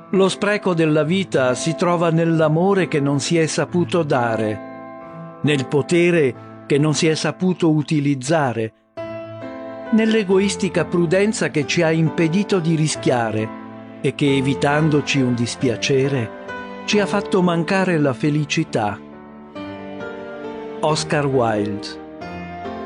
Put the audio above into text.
Lo spreco della vita si trova nell'amore che non si è saputo dare, nel potere che non si è saputo utilizzare, nell'egoistica prudenza che ci ha impedito di rischiare e che, evitandoci un dispiacere, ci ha fatto mancare la felicità. Oscar Wilde.